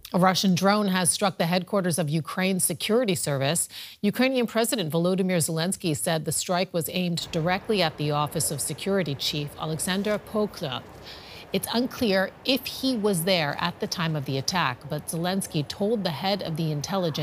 A Russian drone has struck the headquarters of Ukraine's security service. Ukrainian President Volodymyr Zelensky said the strike was aimed directly at the office of Security Chief Alexander Poklyov. It's unclear if he was there at the time of the attack, but Zelensky told the head of the intelligence